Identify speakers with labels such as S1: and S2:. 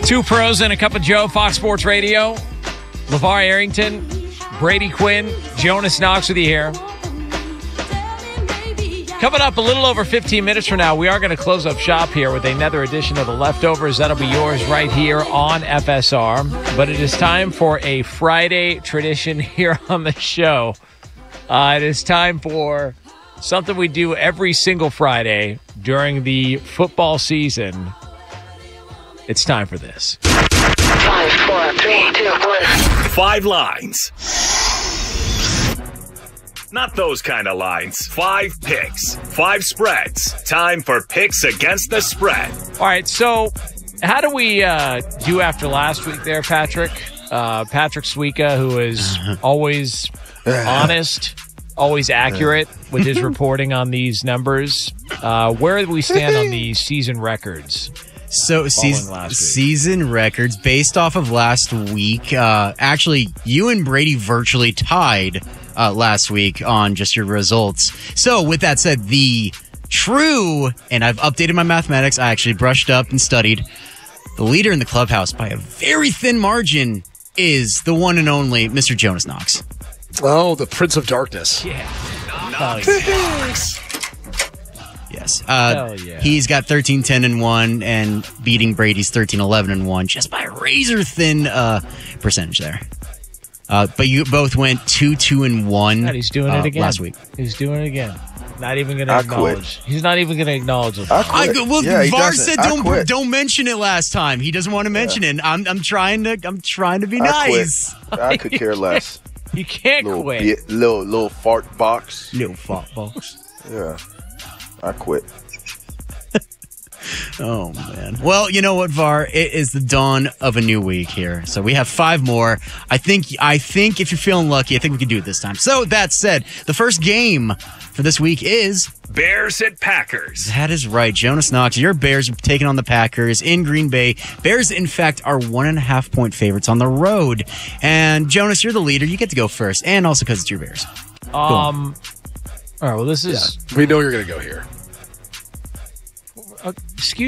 S1: Two pros and a cup of Joe, Fox Sports Radio. LeVar Arrington, Brady Quinn, Jonas Knox with you here. Coming up a little over 15 minutes from now, we are going to close up shop here with another edition of The Leftovers. That'll be yours right here on FSR. But it is time for a Friday tradition here on the show. It is time for something we do every single Friday during the football season. It's time for this.
S2: 5, 4, 3, 2, 1.
S3: 5 lines. Not those kind of lines. 5 picks. 5 spreads. Time for picks against the spread.
S1: All right, so how do we do after last week there, Patrick? Patrick Suika, who is always honest, always accurate with his reporting on these numbers. Where do we stand on the season records?
S4: So season records based off of last week. Actually, you and Brady virtually tied last week on just your results. So with that said, the true, and I've updated my mathematics, I actually brushed up and studied, the leader in the clubhouse by a very thin margin is the one and only Mr. Jonas Knox.
S5: Oh, the Prince of Darkness.
S1: Yeah.
S4: Yes.
S1: Yeah.
S4: He's got 13-10-1 and beating Brady's 13-11-1 just by a razor thin percentage there. But you both went 2-2-1.
S1: God, he's doing it again
S4: last week.
S1: He's doing it again. Not even going to acknowledge. He's not even going to acknowledge it.
S4: VAR said don't mention it last time. He doesn't want to mention it. I'm trying to be nice.
S6: I could care less.
S1: You can't quit.
S6: Little fart box.
S4: Little fart box.
S6: Yeah. I quit.
S4: Oh, man. Well, you know what, VAR? It is the dawn of a new week here. So we have 5 more. I think if you're feeling lucky, I think we can do it this time. So that said, the first game for this week is
S3: Bears at Packers.
S4: That is right. Jonas Knox, your Bears are taking on the Packers in Green Bay. Bears, in fact, are 1.5-point favorites on the road. And Jonas, you're the leader. You get to go first. And also because it's your Bears.
S1: All right, well, this is...
S5: We know you're going to go here.
S1: Excuse